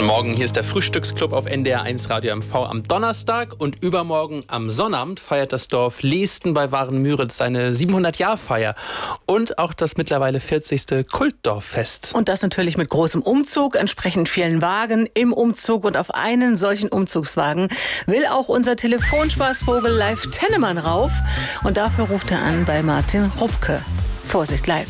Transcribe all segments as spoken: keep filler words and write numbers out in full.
Morgen, hier ist der Frühstücksclub auf N D R eins Radio M V am Donnerstag und übermorgen am Sonnabend feiert das Dorf Leesten bei Waren-Müritz seine siebenhundert-Jahr-Feier und auch das mittlerweile vierzigste Kultdorffest. Und das natürlich mit großem Umzug, entsprechend vielen Wagen im Umzug, und auf einen solchen Umzugswagen will auch unser Telefonspaßvogel Live Tennemann rauf, und dafür ruft er an bei Martin Rupke. Vorsicht, live.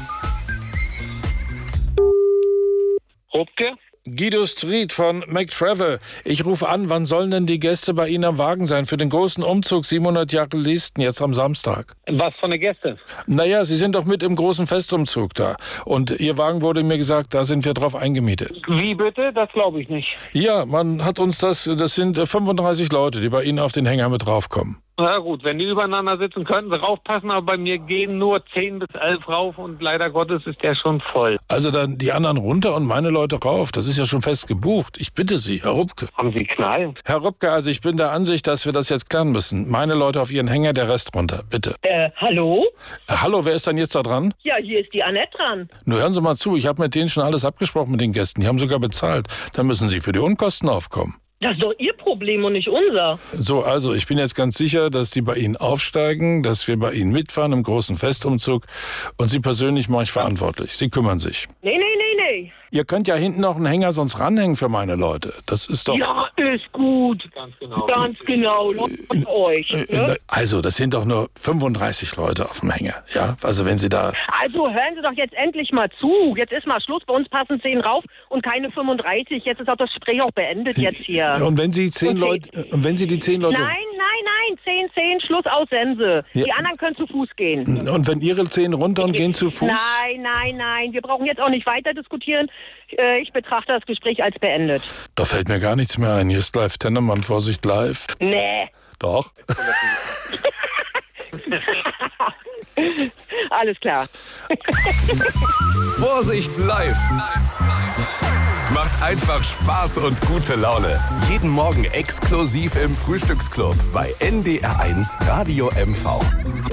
Rupke? Guido Street von McTravel. Ich rufe an, wann sollen denn die Gäste bei Ihnen am Wagen sein für den großen Umzug siebenhundert Jahre Leesten jetzt am Samstag? Was von den Gästen? Naja, Sie sind doch mit im großen Festumzug da. Und Ihr Wagen wurde mir gesagt, da sind wir drauf eingemietet. Wie bitte? Das glaube ich nicht. Ja, man hat uns das, das sind fünfunddreißig Leute, die bei Ihnen auf den Hänger mit draufkommen. Na gut, wenn die übereinander sitzen, könnten sie raufpassen, aber bei mir gehen nur zehn bis elf rauf und leider Gottes ist der schon voll. Also dann die anderen runter und meine Leute rauf. Das ist ja schon fest gebucht. Ich bitte Sie, Herr Rupke. Haben Sie Knall? Herr Rupke, also ich bin der Ansicht, dass wir das jetzt klären müssen. Meine Leute auf Ihren Hänger, der Rest runter, bitte. Äh, hallo? Äh, hallo, wer ist denn jetzt da dran? Ja, hier ist die Annette dran. Nur hören Sie mal zu, ich habe mit denen schon alles abgesprochen mit den Gästen. Die haben sogar bezahlt. Dann müssen Sie für die Unkosten aufkommen. Das ist doch Ihr Problem und nicht unser. So, also ich bin jetzt ganz sicher, dass die bei Ihnen aufsteigen, dass wir bei Ihnen mitfahren im großen Festumzug. Und Sie persönlich mache ich verantwortlich. Sie kümmern sich. Nee, nee, nee, nee. Ihr könnt ja hinten noch einen Hänger sonst ranhängen für meine Leute. Das ist doch... Ja, ist gut. Ganz genau. Ganz genau. Von euch. Ne? Also, das sind doch nur fünfunddreißig Leute auf dem Hänger. Ja, also wenn Sie da... Also hören Sie doch jetzt endlich mal zu. Jetzt ist mal Schluss. Bei uns passen zehn rauf und keine fünfunddreißig. Jetzt ist auch das Gespräch auch beendet jetzt hier. Und wenn Sie zehn Leute... Und wenn Sie die zehn Leute... Nein, nein, nein. zehn, zehn. Schluss aus Sense. Ja. Die anderen können zu Fuß gehen. Und wenn Ihre zehn runter und gehen zu Fuß... Nein, nein, nein. Wir brauchen jetzt auch nicht weiter diskutieren. Ich betrachte das Gespräch als beendet. Da fällt mir gar nichts mehr ein. Hier ist Live Tennemann. Vorsicht, live. Nee. Doch. Alles klar. Vorsicht, live. Macht einfach Spaß und gute Laune. Jeden Morgen exklusiv im Frühstücksclub bei N D R eins Radio M V.